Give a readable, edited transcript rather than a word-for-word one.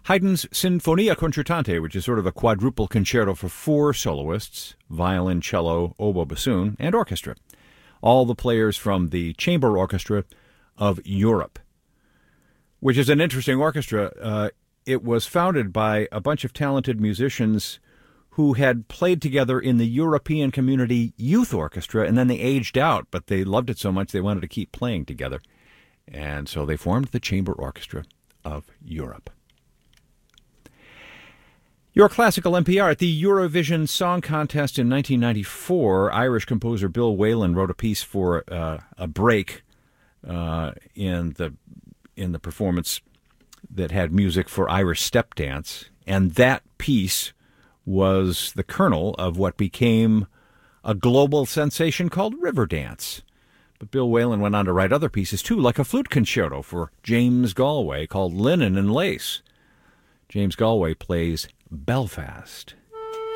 Haydn's Sinfonia Concertante, which is sort of a quadruple concerto for four soloists, violin, cello, oboe, bassoon, and orchestra. All the players from the Chamber Orchestra of Europe, which is an interesting orchestra. It was founded by a bunch of talented musicians who had played together in the European Community Youth Orchestra, and then they aged out, but they loved it so much they wanted to keep playing together. And so they formed the Chamber Orchestra of Europe. Your classical NPR. At the Eurovision Song Contest in 1994, Irish composer Bill Whalen wrote a piece for a break in the performance that had music for Irish step dance, and that piece was the kernel of what became a global sensation called Riverdance. But Bill Whalen went on to write other pieces too, like a flute concerto for James Galway called Linen and Lace. James Galway plays Belfast.